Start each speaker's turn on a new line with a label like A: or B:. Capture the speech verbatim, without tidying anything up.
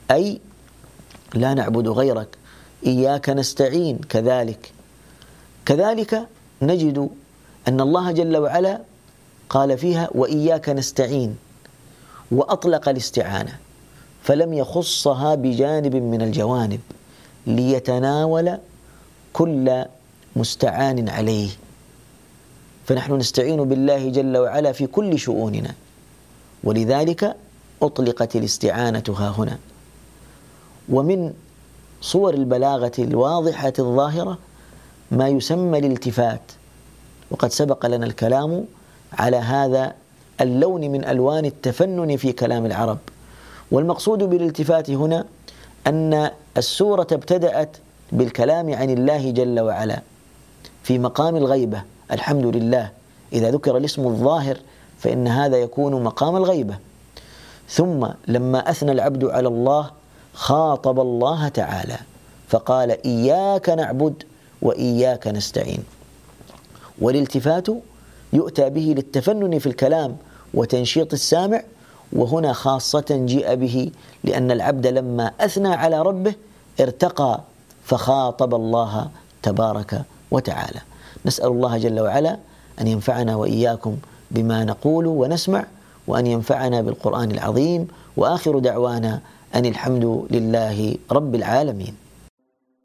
A: أي لا نعبد غيرك، إياك نستعين كذلك. كذلك نجد أن الله جل وعلا قال فيها وإياك نستعين، وأطلق الاستعانة فلم يخصها بجانب من الجوانب ليتناول كل مستعان عليه. فنحن نستعين بالله جل وعلا في كل شؤوننا، ولذلك أطلقت الاستعانة ها هنا. ومن صور البلاغة الواضحة الظاهرة ما يسمى الالتفات، وقد سبق لنا الكلام على هذا اللون من ألوان التفنن في كلام العرب. والمقصود بالالتفات هنا أن السورة ابتدأت بالكلام عن الله جل وعلا في مقام الغيبة، الحمد لله. إذا ذكر الاسم الظاهر فإن هذا يكون مقام الغيبة. ثم لما أثنى العبد على الله خاطب الله تعالى فقال إياك نعبد وإياك نستعين. والالتفات يؤتى به للتفنن في الكلام وتنشيط السامع، وهنا خاصة جيء به لأن العبد لما أثنى على ربه ارتقى فخاطب الله تبارك وتعالى. نسأل الله جل وعلا أن ينفعنا وإياكم بما نقول ونسمع، وأن ينفعنا بالقرآن العظيم. وآخر دعوانا أن الحمد لله رب العالمين.